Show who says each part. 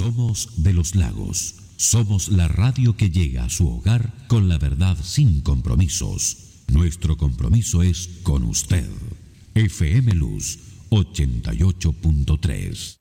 Speaker 1: Somos de los Lagos. Somos la radio que llega a su hogar con la verdad sin compromisos. Nuestro compromiso es con usted. FM Luz 88.3.